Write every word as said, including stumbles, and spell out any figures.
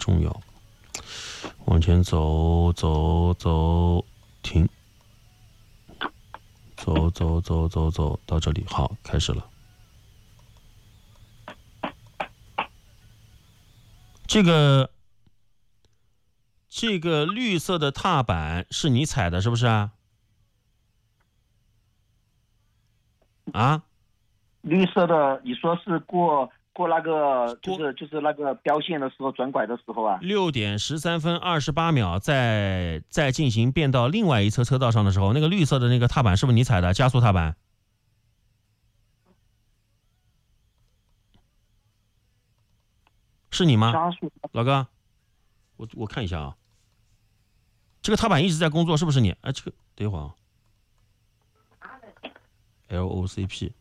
重要。往前走走走，停，走走走走走到这里，好，开始了。这个这个绿色的踏板是你踩的，是不是啊？啊？ 绿色的，你说是过过那个，就是就是那个标线的时候，转拐的时候啊？ 六点十三分二十八秒，在在进行变到另外一侧车道上的时候，那个绿色的那个踏板是不是你踩的？加速踏板？是你吗？ 加速， 老哥，我我看一下啊，这个踏板一直在工作，是不是你？哎，这个等一会儿啊 ，L O C P。